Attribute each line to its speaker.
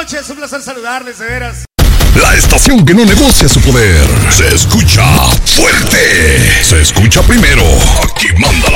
Speaker 1: noches, un placer saludarles, de veras.
Speaker 2: La estación que no negocia su poder. Se escucha fuerte. Se escucha primero. Aquí manda